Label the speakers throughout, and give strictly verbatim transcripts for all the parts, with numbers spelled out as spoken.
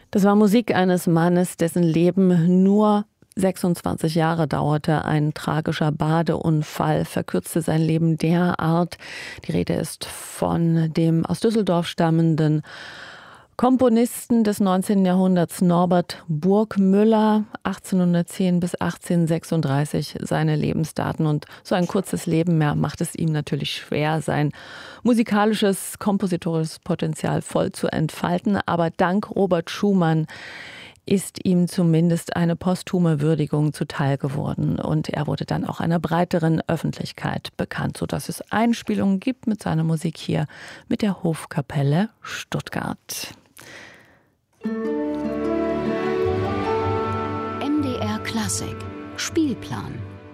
Speaker 1: Das war Musik eines Mannes, dessen Leben nur sechsundzwanzig Jahre dauerte. Ein tragischer Badeunfall verkürzte sein Leben derart. Die Rede ist von dem aus Düsseldorf stammenden Komponisten des neunzehnten Jahrhunderts Norbert Burgmüller, achtzehnhundertzehn bis achtzehnhundertsechsunddreißig seine Lebensdaten. Und so ein kurzes Leben mehr macht es ihm natürlich schwer, sein musikalisches, kompositorisches Potenzial voll zu entfalten. Aber dank Robert Schumann ist ihm zumindest eine posthume Würdigung zuteil geworden. Und er wurde dann auch einer breiteren Öffentlichkeit bekannt, sodass es Einspielungen gibt mit seiner Musik hier mit der Hofkapelle Stuttgart.
Speaker 2: M D R Klassik Spielplan.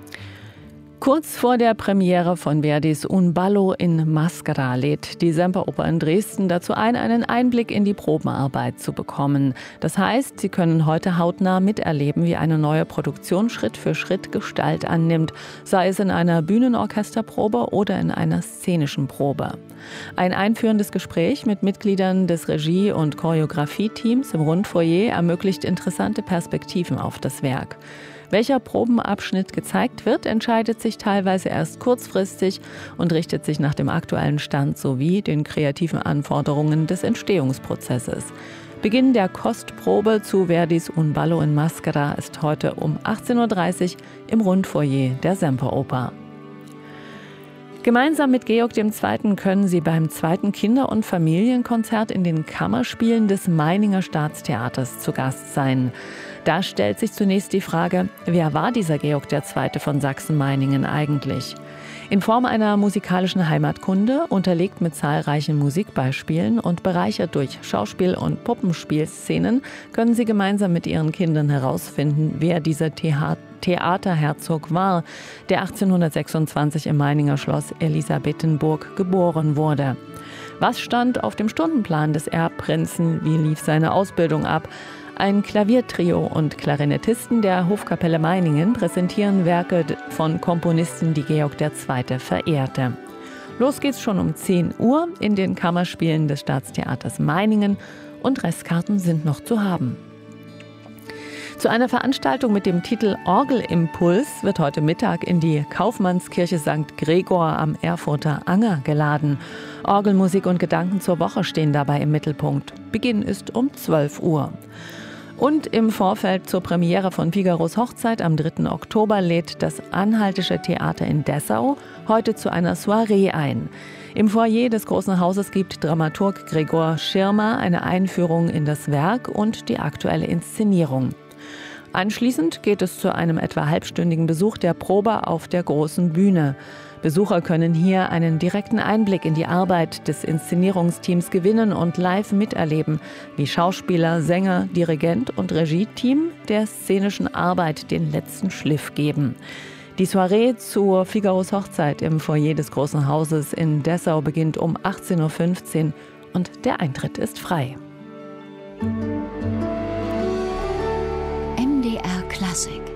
Speaker 1: Kurz vor der Premiere von Verdis Un ballo in Maschera lädt die Semperoper in Dresden dazu ein, einen Einblick in die Probenarbeit zu bekommen. Das heißt, Sie können heute hautnah miterleben, wie eine neue Produktion Schritt für Schritt Gestalt annimmt, sei es in einer Bühnenorchesterprobe oder in einer szenischen Probe. Ein einführendes Gespräch mit Mitgliedern des Regie- und Choreografie-Teams im Rundfoyer ermöglicht interessante Perspektiven auf das Werk. Welcher Probenabschnitt gezeigt wird, entscheidet sich teilweise erst kurzfristig und richtet sich nach dem aktuellen Stand sowie den kreativen Anforderungen des Entstehungsprozesses. Beginn der Kostprobe zu Verdis Un ballo in Maschera ist heute um achtzehn Uhr dreißig im Rundfoyer der Semperoper. Gemeinsam mit Georg der Zweite können Sie beim zweiten Kinder- und Familienkonzert in den Kammerspielen des Meininger Staatstheaters zu Gast sein. Da stellt sich zunächst die Frage, wer war dieser Georg der Zweite von Sachsen-Meiningen eigentlich? In Form einer musikalischen Heimatkunde, unterlegt mit zahlreichen Musikbeispielen und bereichert durch Schauspiel- und Puppenspielszenen, können Sie gemeinsam mit Ihren Kindern herausfinden, wer dieser Theater Theaterherzog war, der achtzehnhundertsechsundzwanzig im Meininger Schloss Elisabethenburg geboren wurde. Was stand auf dem Stundenplan des Erbprinzen? Wie lief seine Ausbildung ab? Ein Klaviertrio und Klarinettisten der Hofkapelle Meiningen präsentieren Werke von Komponisten, die Georg der Zweite verehrte. Los geht's schon um zehn Uhr in den Kammerspielen des Staatstheaters Meiningen und Restkarten sind noch zu haben. Zu einer Veranstaltung mit dem Titel Orgelimpuls wird heute Mittag in die Kaufmannskirche Sankt Gregor am Erfurter Anger geladen. Orgelmusik und Gedanken zur Woche stehen dabei im Mittelpunkt. Beginn ist um zwölf Uhr. Und im Vorfeld zur Premiere von Figaros Hochzeit am dritten Oktober lädt das Anhaltische Theater in Dessau heute zu einer Soiree ein. Im Foyer des Großen Hauses gibt Dramaturg Gregor Schirmer eine Einführung in das Werk und die aktuelle Inszenierung. Anschließend geht es zu einem etwa halbstündigen Besuch der Probe auf der großen Bühne. Besucher können hier einen direkten Einblick in die Arbeit des Inszenierungsteams gewinnen und live miterleben, wie Schauspieler, Sänger, Dirigent und Regie-Team der szenischen Arbeit den letzten Schliff geben. Die Soiree zur Figaros Hochzeit im Foyer des Großen Hauses in Dessau beginnt um achtzehn Uhr fünfzehn und der Eintritt ist frei.
Speaker 2: M D R Klassik